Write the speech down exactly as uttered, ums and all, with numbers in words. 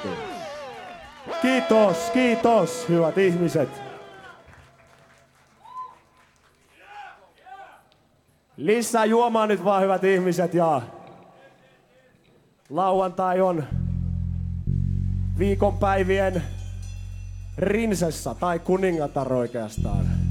saatiin. Kiitos, kiitos, hyvät ihmiset. Lisää juomaa nyt vaan, hyvät ihmiset, ja lauantai on viikonpäivien rinsessa tai kuningatar oikeastaan.